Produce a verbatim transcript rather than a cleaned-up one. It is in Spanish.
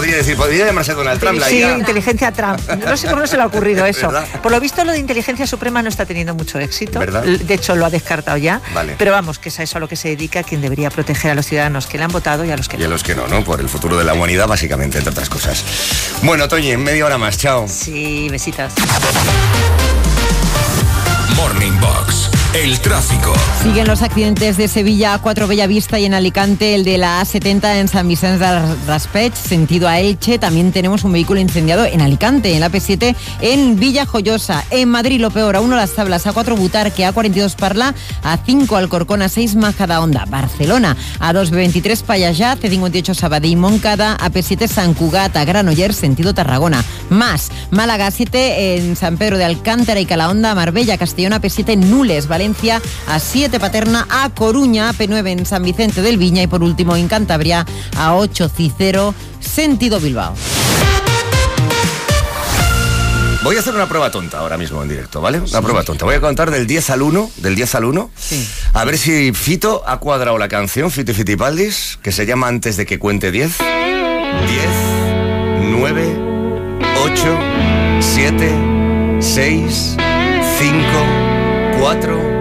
podría decir, podría llamarse Donald Trump. La Sí, I A. inteligencia Trump. No sé cómo no se le ha ocurrido eso. ¿Verdad? Por lo visto, lo de inteligencia suprema no está teniendo mucho éxito. ¿Verdad? De hecho, lo ha descartado ya. Vale. Pero vamos, que es a eso a lo que se dedica quien debería proteger a los ciudadanos que le han votado y a los que Y a no. los que no, ¿no? Por el futuro de la humanidad, básicamente, entre otras cosas. Bueno, Toñi, en media hora más. Chao. Sí, besitos. Morning Box, el tráfico. Siguen los accidentes de Sevilla a cuatro Bellavista y en Alicante el de la A setenta en San Vicente del Raspeig, sentido a Elche. También tenemos un vehículo incendiado en Alicante, en la A P siete en Villajoyosa. En Madrid lo peor, a uno Las Tablas, a cuatro Butarque, a cuarenta y dos Parla, a cinco Alcorcón, a seis Majadahonda. Barcelona, a dos B veintitrés Payallá, C cincuenta y ocho Sabadell Moncada, A P siete San Cugat, a Granollers, sentido Tarragona. Más, Málaga siete en San Pedro de Alcántara y Calahonda, Marbella, Castellón, A P siete Nules, Valencia, a siete Paterna, a Coruña, A P nueve en San Vicente del Viña y por último en Cantabria, a ocho Cicero, sentido Bilbao. Voy a hacer una prueba tonta ahora mismo en directo, ¿vale? Una sí. prueba tonta. Voy a contar del diez al uno, del diez al uno. Sí. A ver si Fito ha cuadrado la canción, Fito y Fitipaldis, que se llama Antes de que cuente diez. diez, nueve, ocho, siete, seis, cinco, cuatro...